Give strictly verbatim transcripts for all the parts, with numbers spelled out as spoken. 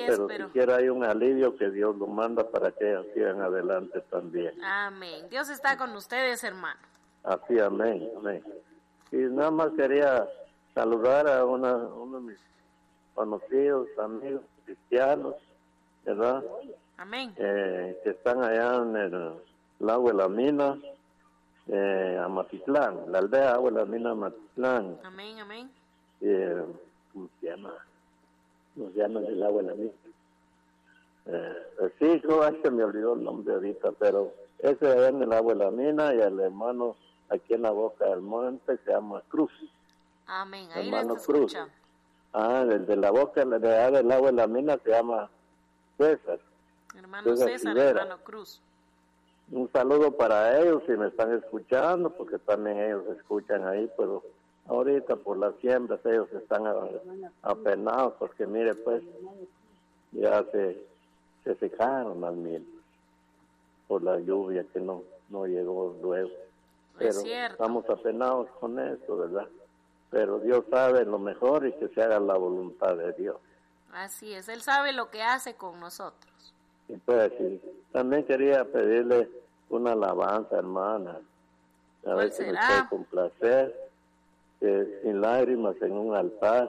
pero espero. siquiera hay un alivio que Dios lo manda para que ellas sigan adelante también. Amén. Dios está con ustedes, hermano. Así, amén, amén. Y nada más quería saludar a una, uno de mis conocidos, amigos cristianos, ¿verdad? Amén. Eh, que están allá en el lago de la Mina, eh, Amatitlán, la aldea Agua de la Mina, Amatitlán. Amén, amén. Eh, ¿Cómo se llama? ¿Cómo se llama el agua de la Mina? Eh, eh, sí, no, ay, se me olvidó el nombre ahorita, pero ese allá en el agua de la Mina, y el hermano aquí en la boca del monte se llama Cruz. Amén, ahí Hermano les Cruz. escucha. Ah, el de la boca el de allá del agua de la Mina se llama César. Hermano César César, Rivera. hermano Cruz. Un saludo para ellos si me están escuchando, porque también ellos escuchan ahí, pero ahorita por las siembras ellos están apenados, porque mire pues, ya se, se secaron las milpas por la lluvia que no, no llegó luego. Pero Es cierto. estamos apenados con eso, ¿verdad? Pero Dios sabe lo mejor y que se haga la voluntad de Dios. Así es, Él sabe lo que hace con nosotros. Y pues sí, también quería pedirle una alabanza, hermana. A ¿Cuál ver si me será? puede complacer. Que sin lágrimas en un altar.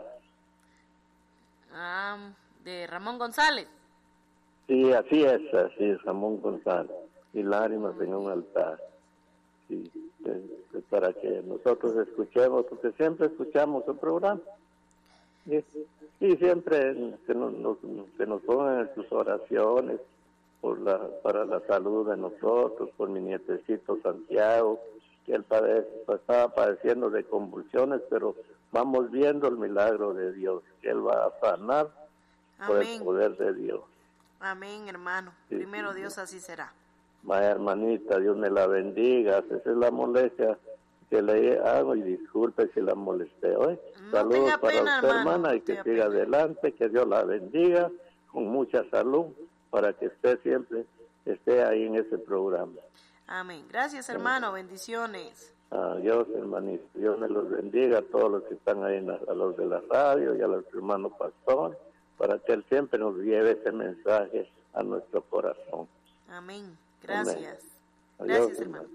Ah, de Ramón González. Sí, así es, así es, Ramón González. Sin lágrimas en un altar. Sí, eh, eh, para que nosotros escuchemos, porque siempre escuchamos el programa. Y, y siempre que nos, nos, que nos pongan en sus oraciones por la, para la salud de nosotros, por mi nietecito Santiago, que él padece, estaba padeciendo de convulsiones, pero vamos viendo el milagro de Dios, que él va a sanar por el Amén. poder de Dios. Amén, hermano. Sí, Primero sí, Dios sí. así será. Vaya hermanita, Dios me la bendiga. Esa es la molestia que le hago y disculpe si la molesté hoy. No Saludos tenga para pena, usted, hermano, hermana, y no que tenga siga pena. adelante, que Dios la bendiga con mucha salud para que usted siempre esté ahí en ese programa. Amén. Gracias, hermano. Bendiciones. Adiós, hermanito. Dios me los bendiga a todos los que están ahí, en la, a los de la radio y a los hermanos pastores, para que Él siempre nos lleve ese mensaje a nuestro corazón. Amén. Gracias. Amén. Gracias, Adiós, hermano.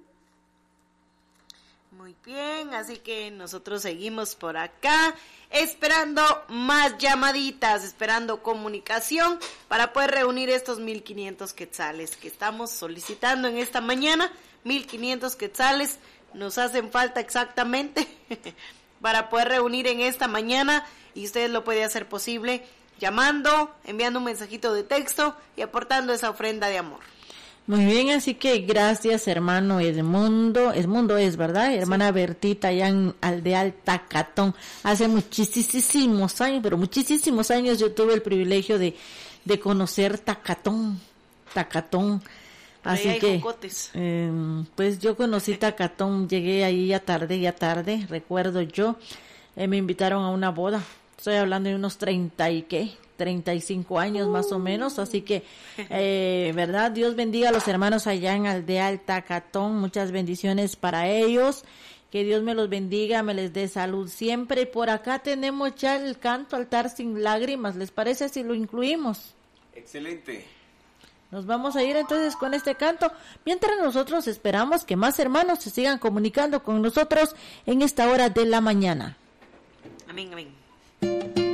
Muy bien, así que nosotros seguimos por acá esperando más llamaditas, esperando comunicación para poder reunir estos mil quinientos quetzales que estamos solicitando en esta mañana. mil quinientos quetzales nos hacen falta exactamente para poder reunir en esta mañana, y ustedes lo pueden hacer posible llamando, enviando un mensajito de texto y aportando esa ofrenda de amor. Muy bien, así que gracias, hermano Edmundo. Edmundo es, ¿verdad? Hermana sí. Bertita, allá en Aldeal Tacatón. Hace muchísimos años, pero muchísimos años yo tuve el privilegio de, de conocer Tacatón. Tacatón. Así que, eh, pues yo conocí Tacatón, llegué ahí ya tarde, ya tarde, recuerdo yo. Eh, me invitaron a una boda. Estoy hablando de unos treinta y qué, treinta y cinco años uh. más o menos, así que, eh, verdad, Dios bendiga a los hermanos allá en Aldea Tacatón, muchas bendiciones para ellos, que Dios me los bendiga, me les dé salud siempre. Por acá tenemos ya el canto Altar sin lágrimas, ¿les parece si lo incluimos? Excelente. Nos vamos a ir entonces con este canto, mientras nosotros esperamos que más hermanos se sigan comunicando con nosotros en esta hora de la mañana. Amén, amén.